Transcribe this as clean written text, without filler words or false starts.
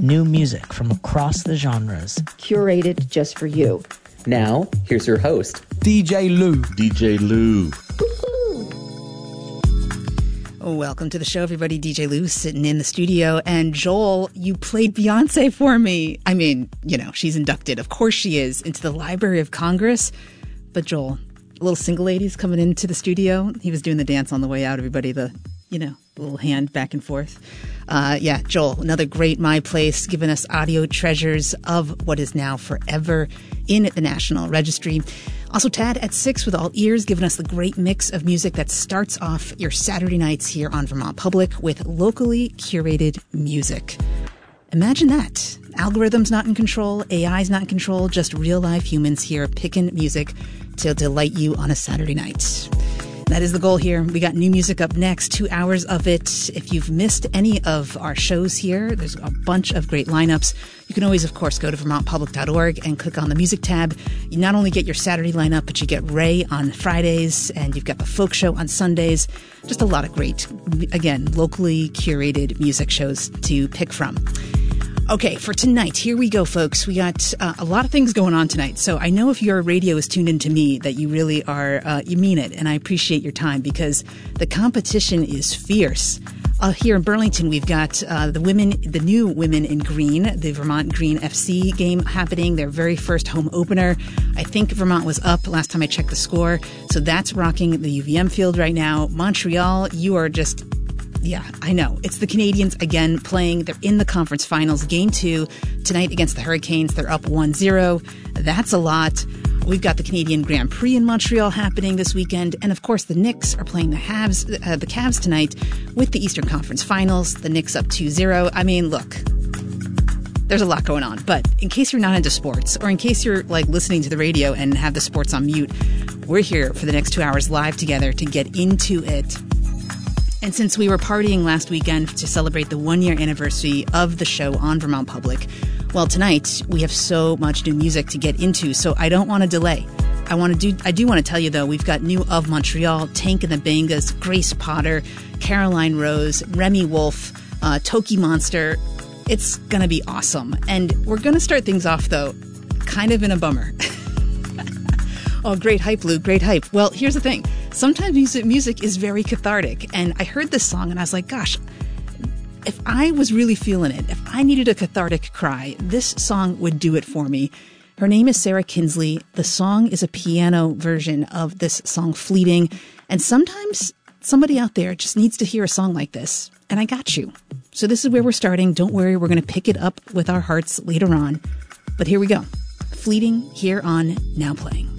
new music from across the genres. Curated just for you. Now, here's your host, DJ Lou. DJ Lou. Welcome to the show, everybody. DJ Lou sitting in the studio. And Joel, you played Beyonce for me. I mean, you know, she's inducted. Of course she is, into the Library of Congress. But Joel, a little single lady's coming into the studio. He was doing the dance on the way out, everybody. The little hand back and forth. Yeah, Joel, another great My Place, giving us audio treasures of what is now forever in the National Registry. Also, Tad at 6 with All Ears, giving us the great mix of music that starts off your Saturday nights here on Vermont Public with locally curated music. Imagine that. Algorithms not in control, AI's not in control, just real life humans here picking music to delight you on a Saturday night. That is the goal here. We got new music up next, 2 hours of it. If you've missed any of our shows here, there's a bunch of great lineups. You can always, of course, go to vermontpublic.org and click on the music tab. You not only get your Saturday lineup, but you get Ray on Fridays, and you've got the folk show on Sundays. Just a lot of great, again, locally curated music shows to pick from. Okay, for tonight, here we go, folks. We got a lot of things going on tonight. So I know if your radio is tuned into me that you really are, you mean it. And I appreciate your time because the competition is fierce. Here in Burlington, we've got the new Women in Green, the Vermont Green FC game happening, their very first home opener. I think Vermont was up last time I checked the score. So that's rocking the UVM field right now. Montreal, you are just... Yeah, I know. It's the Canadians again playing. They're in the conference finals. Game 2 tonight against the Hurricanes. They're up 1-0. That's a lot. We've got the Canadian Grand Prix in Montreal happening this weekend. And of course, the Knicks are playing the Cavs tonight with the Eastern Conference Finals. The Knicks up 2-0. I mean, look, there's a lot going on. But in case you're not into sports, or in case you're like listening to the radio and have the sports on mute, we're here for the next 2 hours live together to get into it. And since we were partying last weekend to celebrate the 1-year anniversary of the show on Vermont Public, well, tonight we have so much new music to get into, so I don't want to delay. I do want to tell you, though, we've got new Of Montreal, Tank and the Bangas, Grace Potter, Caroline Rose, Remy Wolf, Toki Monster. It's going to be awesome. And we're going to start things off, though, kind of in a bummer. Oh, great hype, Lou, great hype. Well, here's the thing. Sometimes music is very cathartic. And I heard this song and I was like, gosh, if I was really feeling it, if I needed a cathartic cry, this song would do it for me. Her name is Sarah Kinsley. The song is a piano version of this song, Fleeting. And sometimes somebody out there just needs to hear a song like this. And I got you. So this is where we're starting. Don't worry, we're going to pick it up with our hearts later on. But here we go. Fleeting here on Now Playing.